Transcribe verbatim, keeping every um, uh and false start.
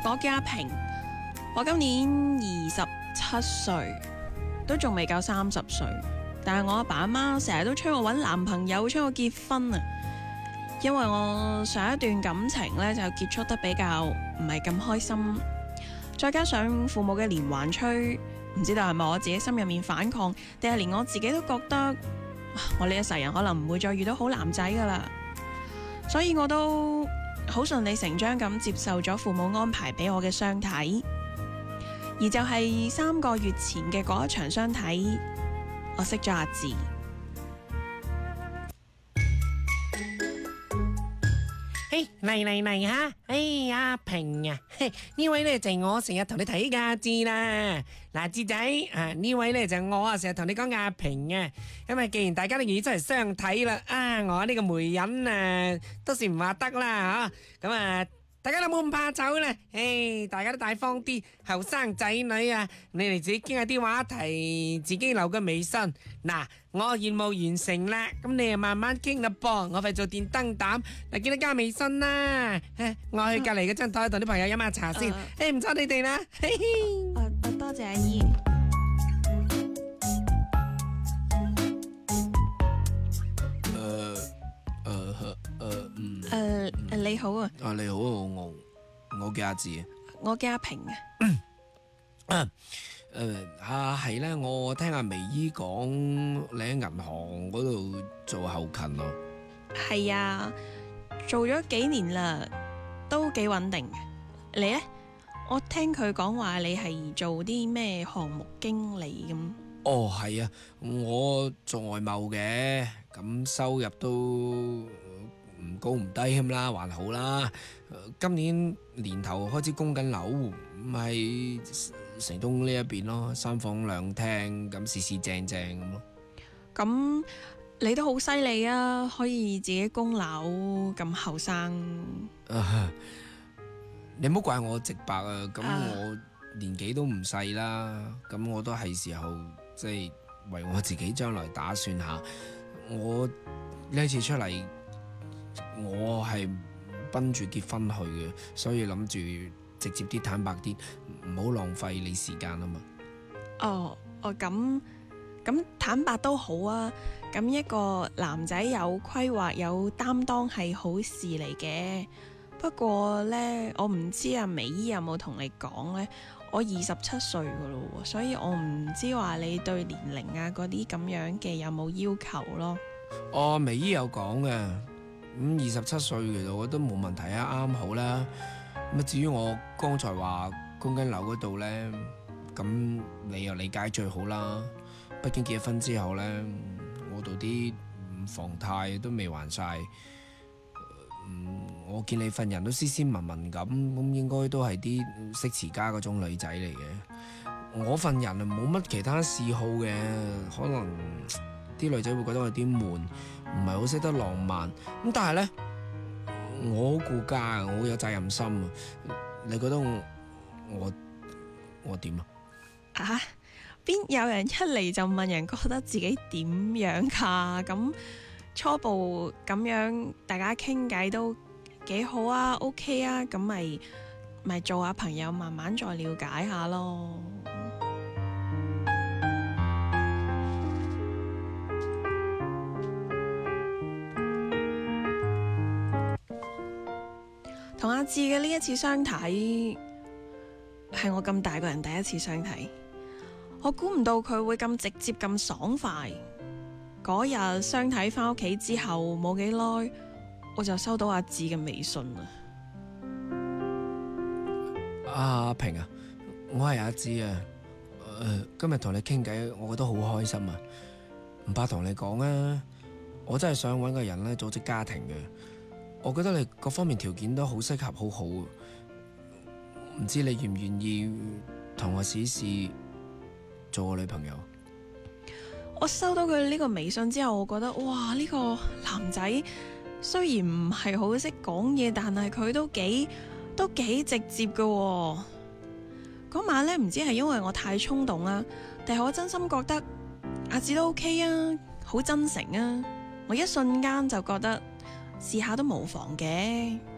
我叫阿平，我今年二十七歲，都仲未夠三十歲，但係我阿爸阿媽成日都催我揾男朋友，催我結婚啊。因為我上一段感情呢，就結束得比較唔係咁開心，再加上父母嘅連環催，唔知道係咪我自己心入面反抗，定係連我自己都覺得我呢一世人可能唔會再遇到好男仔噶啦，所以我都好順理成章咁接受咗父母安排俾我嘅相睇，而就係三個月前嘅嗰一場相睇，我識咗阿志。 嘿，嚟嚟嚟吓！哎呀，平啊，呢位呢就係我成日同你睇嘅阿志啦。嗱，志仔啊，呢位呢就係我啊成日同你講嘅阿平啊。咁啊，既然大家都願意出嚟相睇啦，啊，我呢個媒人啊都算唔話得啦吓。咁啊。大家都冇咁怕醜啦，誒，大家都大方啲，後生仔女啊，你哋自己傾下啲話題，自己留個微信。嗱，我任務完成啦，咁你啊慢慢傾啦噃，我費做電燈膽，嗱，記得加微信啦。我去隔籬嗰張台同啲朋友飲下茶先，誒，唔阻你哋啦。嘿嘿。 誒誒，多謝阿姨。誒誒，你好啊！ 啊，你好，我我叫阿志啊， 我叫阿平啊。 誒啊係咧，我聽阿眉姨講你喺銀行嗰度做後勤咯。 係啊，做咗幾年啦，都幾穩定嘅。你呢？我聽佢講話你係做啲咩項目經理咁。 哦，係啊，我做外貿嘅，咁收入都唔高唔低咁啦，還好啦。今年年頭開始供緊樓，咁喺城東呢一邊咯，三房兩廳，咁四四正正咁咯。 咁你都好犀利啊，可以自己供樓咁後生。 你唔好怪我直白啊，咁我年紀都唔細啦，咁我都係時候即係為我自己將來打算下。我呢一次出嚟，我係奔住結婚去嘅，所以諗住直接啲坦白啲，唔好浪費你時間啊嘛。 哦哦，咁咁坦白都好啊，咁一個男仔有規劃有擔當係好事嚟嘅。不過呢，我唔知阿美姨有冇同你講呢？我二十七歲噶咯，所以我唔知話你對年齡啊嗰啲咁樣嘅有冇要求咯。 哦，美姨有講嘅，咁二十七歲其實我覺得冇問題啊，啱好啦。咁至於我剛才話供緊樓嗰度呢，咁你又理解最好啦。畢竟結咗婚之後呢，我度啲房貸都未還晒。嗯，我見你份人都斯斯文文咁，咁應該都係啲識持家嗰種女仔嚟嘅。我份人啊冇乜其他嗜好嘅，可能啲女仔會覺得我有啲悶，唔係好識得浪漫。咁但係呢，我好顧家，我好有責任心啊。你覺得我我我點啊？ 啊，邊有人一嚟就問人覺得自己點樣㗎？咁初步咁樣大家傾偈都幾好啊 ，OK 啊，咁咪咪做下朋友，慢慢再了解下咯。同阿志嘅呢一次相睇，係我咁大個人第一次相睇，我估唔到佢會咁直接咁爽快。嗰日相睇返屋企之後冇幾耐，我就收到阿志嘅微信啦。 阿平啊，我係阿志啊，呃、今日同你傾偈，我覺得好開心啊！唔怕同你講啊，我真係想搵個人咧組織家庭嘅。我覺得你各方面條件都好適合，好好。唔知你願唔願意同我試試做我女朋友？ 我收到佢呢個微信之後，我覺得哇，呢個男仔雖然唔係好識講嘢，但係佢都幾都幾直接㗎喎。嗰晚呢，唔知係因為我太衝動啊，定係我真心覺得阿志都 OK 啊，好真誠啊。我一瞬間就覺得試下都無妨嘅。